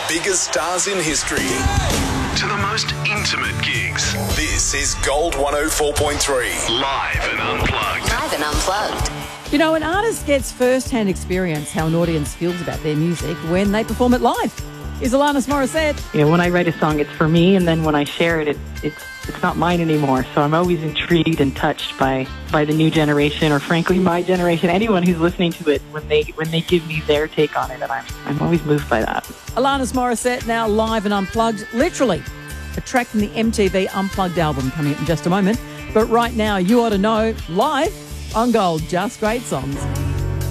biggest stars in history to the most intimate gigs. This is Gold 104.3. Live and unplugged. Live and unplugged. You know, an artist gets first-hand experience how an audience feels about their music when they perform it live. Is Alanis Morissette. You know, when I write a song, it's for me, and then when I share it, it's not mine anymore. So I'm always intrigued and touched by the new generation, or frankly, my generation, anyone who's listening to it, when they give me their take on it, and I'm always moved by that. Alanis Morissette now live and unplugged, literally a track from the MTV Unplugged album coming up in just a moment. But right now, You Ought to Know, live on Gold, Just Great Songs.